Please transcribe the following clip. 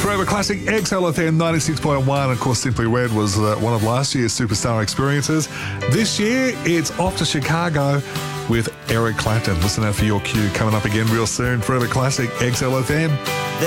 Forever Classic XLFM 96.1. Of course, Simply Red was one of last year's superstar experiences. This year, it's off to Chicago with Eric Clapton. Listen out for your cue coming up again real soon. Forever Classic XLFM.